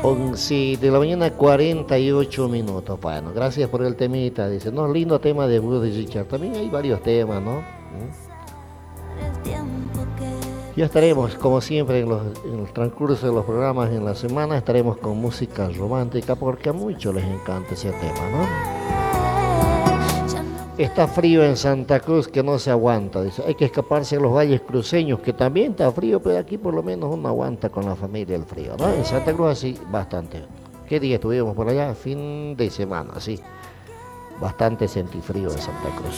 11 de la mañana, 48 minutos. Bueno, gracias por el temita. Dice, no, lindo tema de Buddy Richard. También hay varios temas, ¿no? Ya estaremos, como siempre, en el transcurso de los programas en la semana, estaremos con música romántica porque a muchos les encanta ese tema, ¿no? Está frío en Santa Cruz que no se aguanta. Dice, hay que escaparse a los valles cruceños, que también está frío, pero aquí por lo menos uno aguanta con la familia el frío, ¿no? En Santa Cruz así, bastante. ¿Qué día estuvimos por allá? Fin de semana, sí. Bastante sentí frío en Santa Cruz.